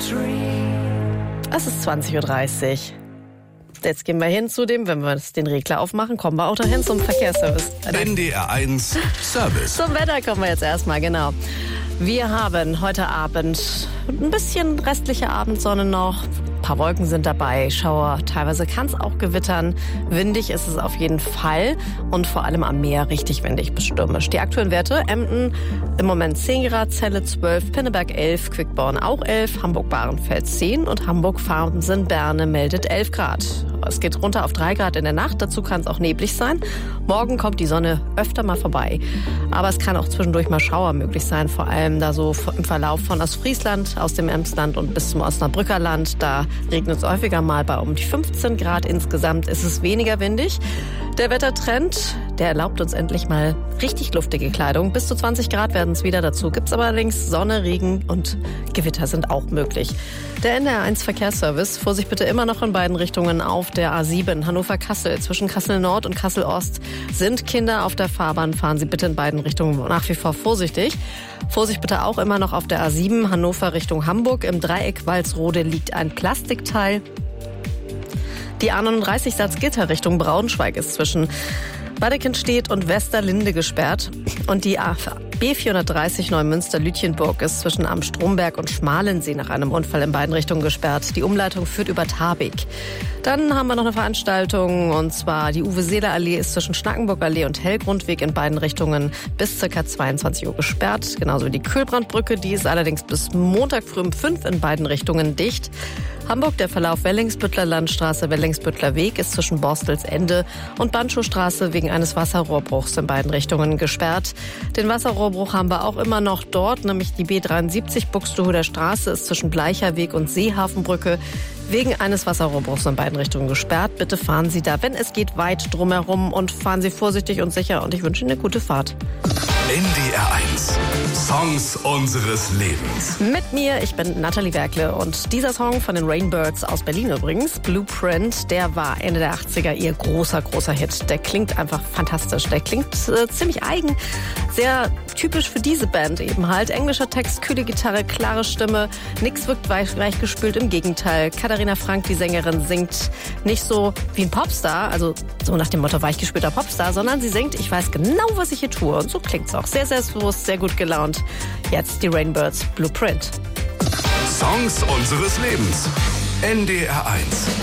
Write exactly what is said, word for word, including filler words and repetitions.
Es ist zwanzig Uhr dreißig. Jetzt gehen wir hin zu dem, wenn wir den Regler aufmachen, kommen wir auch dahin zum Verkehrsservice. N D R eins Service. Zum Wetter kommen wir jetzt erstmal, genau. Wir haben heute Abend ein bisschen restliche Abendsonne noch. Ein paar Wolken sind dabei, Schauer. Teilweise kann es auch gewittern. Windig ist es auf jeden Fall und vor allem am Meer richtig windig bis stürmisch. Die aktuellen Werte: Emden im Moment zehn Grad, Celle zwölf, Pinneberg elf, Quickborn auch elf, Hamburg-Bahrenfeld zehn und Hamburg-Farmsen-Berne meldet elf Grad. Es geht runter auf drei Grad in der Nacht, dazu kann es auch neblig sein. Morgen kommt die Sonne öfter mal vorbei. Aber es kann auch zwischendurch mal Schauer möglich sein, vor allem da so im Verlauf von Ostfriesland, aus dem Emsland und bis zum Osnabrücker Land. Da regnet es häufiger mal bei um die fünfzehn Grad. Insgesamt ist es weniger windig. Der Wettertrend, der erlaubt uns endlich mal richtig luftige Kleidung. Bis zu zwanzig Grad werden es wieder. Dazu gibt es aber allerdings Sonne, Regen und Gewitter sind auch möglich. Der N D R eins Verkehrsservice. Vorsicht bitte immer noch in beiden Richtungen auf der A sieben Hannover-Kassel. Zwischen Kassel-Nord und Kassel-Ost sind Kinder auf der Fahrbahn. Fahren Sie bitte in beiden Richtungen nach wie vor vorsichtig. Vorsicht bitte auch immer noch auf der A sieben Hannover Richtung Hamburg. Im Dreieck Walsrode liegt ein Plastikteil. Die A neununddreißig Salzgitter Richtung Braunschweig ist zwischen Badekenstedt und Westerlinde gesperrt. Und die B vierhundertdreißig Neumünster-Lütjenburg ist zwischen Am Stromberg und Schmalensee nach einem Unfall in beiden Richtungen gesperrt. Die Umleitung führt über Tarbek. Dann haben wir noch eine Veranstaltung, und zwar die Uwe-Seeler-Allee ist zwischen Schnackenburg-Allee und Hellgrundweg in beiden Richtungen bis ca. zweiundzwanzig Uhr gesperrt. Genauso wie die Kühlbrandbrücke, die ist allerdings bis Montag früh um fünf in beiden Richtungen dicht. Hamburg, der Verlauf Wellingsbüttler Landstraße, Wellingsbüttler Weg ist zwischen Borstelsende und Bandschowstraße wegen eines Wasserrohrbruchs in beiden Richtungen gesperrt. Den Wasserrohrbruch haben wir auch immer noch dort, nämlich die B dreiundsiebzig Buxtehuder Straße ist zwischen Bleicherweg und Seehafenbrücke wegen eines Wasserrohrbruchs in beiden Richtungen gesperrt. Bitte fahren Sie da, wenn es geht, weit drumherum und fahren Sie vorsichtig und sicher, und ich wünsche Ihnen eine gute Fahrt. N D R eins Songs unseres Lebens. Mit mir, ich bin Nathalie Werkle, und dieser Song von den Rainbirds aus Berlin übrigens, Blueprint, der war Ende der achtziger ihr großer, großer Hit. Der klingt einfach fantastisch, der klingt äh, ziemlich eigen, sehr typisch für diese Band eben halt. Englischer Text, kühle Gitarre, klare Stimme, nix wirkt weich, weichgespült, im Gegenteil. Katharina Frank, die Sängerin, singt nicht so wie ein Popstar, also so nach dem Motto weichgespülter Popstar, sondern sie singt, ich weiß genau, was ich hier tue, und so klingt's auch. Sehr selbstbewusst, sehr gut gelaunt. Jetzt die Rainbirds, Blueprint. Songs unseres Lebens. N D R eins.